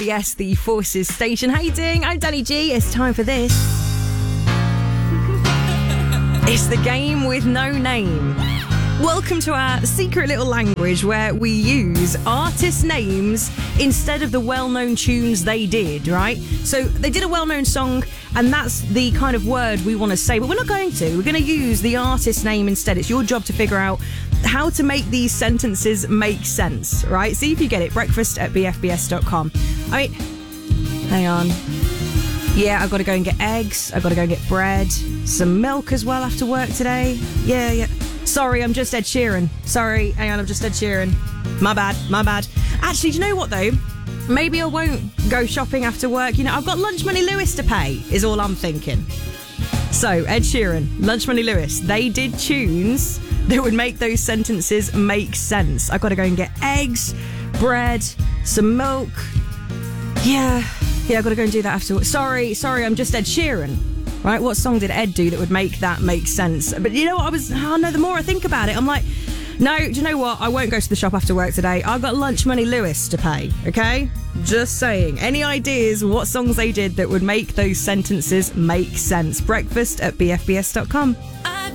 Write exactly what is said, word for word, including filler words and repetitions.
B S, the Forces station. How you doing? I'm Danny G. It's time for this. It's the game with no name. Welcome to our secret little language where we use artist names instead of the well-known tunes they did, right? So they did a well-known song and that's the kind of word we want to say, but we're not going to. We're going to use the artist name instead. It's your job to figure out how to make these sentences make sense, right? See if you get it. Breakfast at b f b s dot com. I mean, hang on. Yeah, I've got to go and get eggs. I've got to go and get bread. Some milk as well after work today. Yeah, yeah. Sorry, I'm just Ed Sheeran. Sorry, hang on, I'm just Ed Sheeran. My bad, my bad. Actually, do you know what though? Maybe I won't go shopping after work. You know, I've got Lunch Money Lewis to pay, is all I'm thinking. So, Ed Sheeran, Lunch Money Lewis, they did tunes that would make those sentences make sense. I've got to go and get eggs, bread, some milk. Yeah, yeah, I've got to go and do that after work. Sorry, sorry, I'm just Ed Sheeran. Right, what song did Ed do that would make that make sense? But you know what, I was, oh no, the more I think about it, I'm like, no, do you know what? I won't go to the shop after work today. I've got Lunch Money Lewis to pay, okay? Just saying. Any ideas what songs they did that would make those sentences make sense? Breakfast at b f b s dot com.